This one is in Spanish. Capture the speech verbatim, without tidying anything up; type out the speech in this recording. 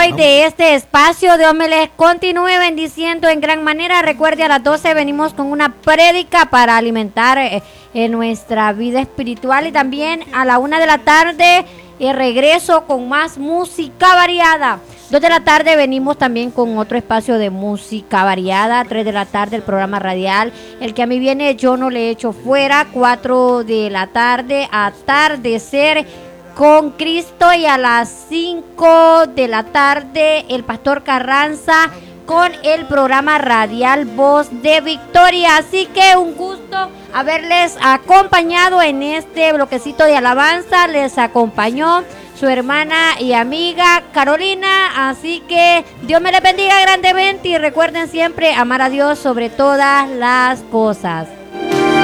hoy de este espacio. Dios me les continúe bendiciendo en gran manera. Recuerde, a las doce venimos con una prédica para alimentar eh, en nuestra vida espiritual, y también a la una de la tarde eh, regreso con más música variada. Dos de la tarde venimos también con otro espacio de música variada. Tres de la tarde el programa radial, el que a mí viene yo no le echo fuera. Cuatro de la tarde atardecer con Cristo, y a las cinco de la tarde el pastor Carranza con el programa radial Voz de Victoria. Así que un gusto haberles acompañado en este bloquecito de alabanza. Les acompañó su hermana y amiga Carolina. Así que Dios me les bendiga grandemente, y recuerden siempre amar a Dios sobre todas las cosas.